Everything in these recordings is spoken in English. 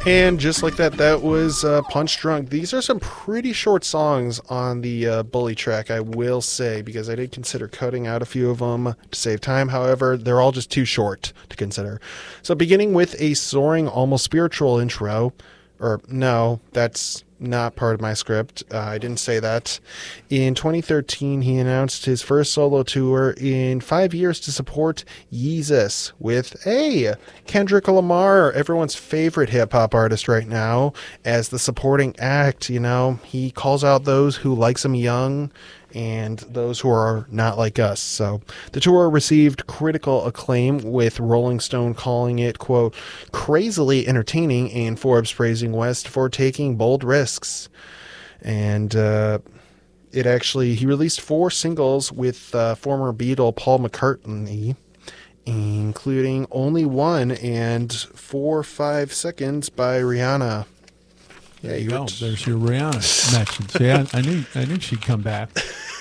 And just like that, that was Punch Drunk. These are some pretty short songs on the Bully track, I will say, because I did consider cutting out a few of them to save time. However, they're all just too short to consider. So beginning with a soaring, almost spiritual intro, or no, that's not part of my script. I didn't say that. In 2013, he announced his first solo tour in 5 years to support Yeezus with Kendrick Lamar, everyone's favorite hip-hop artist right now, as the supporting act. You know, he calls out those who likes him young and those who are not like us. So the tour received critical acclaim, with Rolling Stone calling it, quote, crazily entertaining, and Forbes praising West for taking bold risks. And he released 4 singles with former Beatle Paul McCartney, including Only One and 4-5 Seconds by Rihanna. There you go. There's your Rihanna mention. See, I knew she'd come back.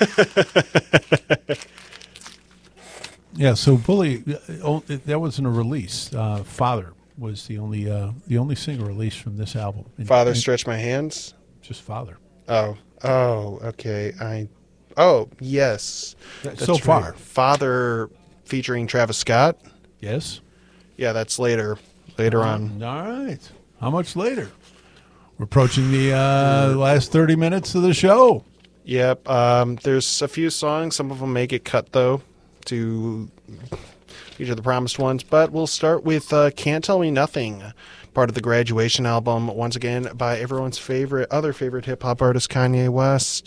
Yeah. So Bully, that wasn't a release. Father was the only single released from this album. Father, Stretch My Hands. Just Father. Oh, okay. Yes. That's so far, right. Father featuring Travis Scott. Yes. Yeah, that's later on. All right. How much later? We're approaching the last 30 minutes of the show. Yep. There's a few songs. Some of them may get cut, though, to feature the promised ones. But we'll start with Can't Tell Me Nothing, part of the Graduation album, once again by everyone's other favorite hip-hop artist, Kanye West.